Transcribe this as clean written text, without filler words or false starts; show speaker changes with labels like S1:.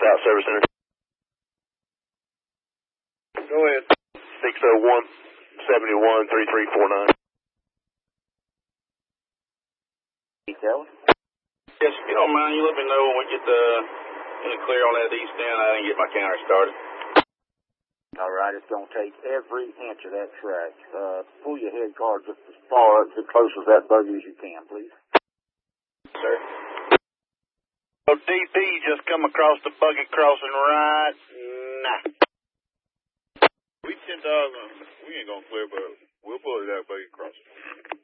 S1: out service center.
S2: Go ahead.
S1: 601-71-3349.
S3: Detail.
S2: Yes, if you don't mind, you let me know when we get in the clear on that east end. I didn't get my counter started.
S3: All right, it's going to take every inch of that track. Pull your head car just as far, as close as that buggy as you can, please.
S2: Sir.
S4: So DP just come across the buggy crossing right now.
S5: We 10,000. We ain't gonna clear, but we'll pull it out buggy crossing.